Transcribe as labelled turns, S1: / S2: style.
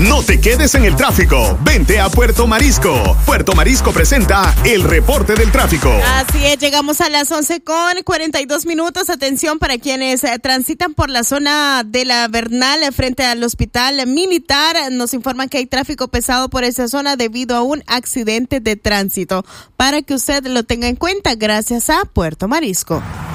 S1: No te quedes en el tráfico. Vente a Puerto Marisco. Puerto Marisco presenta el reporte del tráfico.
S2: Así es, llegamos a las 11:42. Atención para quienes transitan por la zona de la Bernal frente al Hospital Militar. Nos informan que hay tráfico pesado por esa zona debido a un accidente de tránsito. Para que usted lo tenga en cuenta, gracias a Puerto Marisco.